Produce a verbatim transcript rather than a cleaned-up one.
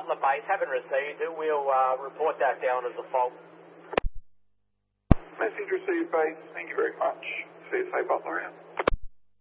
Butler base, haven't received it. We'll uh, report that down as a fault. Message received, base. Thank you very much. C S A Butler out.